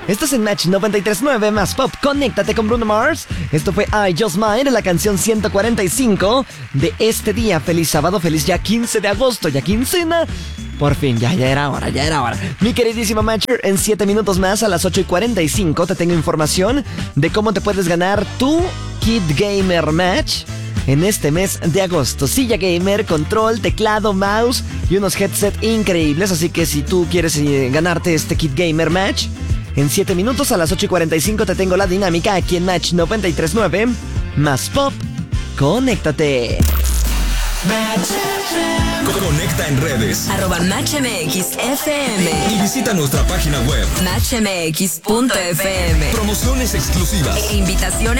Estás en Match 93.9 más Pop. Conéctate con Bruno Mars. Esto fue I Just Mine, la canción 145 de este día. Feliz sábado, feliz ya 15 de agosto, ya quincena. Por fin, ya era hora. Mi queridísima Matcher, en 7 minutos más, a las 8:45, te tengo información de cómo te puedes ganar tu Kit Gamer Match en este mes de agosto. Silla gamer, control, teclado, mouse y unos headset increíbles. Así que si tú quieres ganarte este Kit Gamer Match, en 7 minutos a las 8:45 te tengo la dinámica aquí en Match 93.9 más Pop. Conéctate. Conecta en redes @MatchMXFM y visita nuestra página web MatchMX.fm. Promociones exclusivas E invitaciones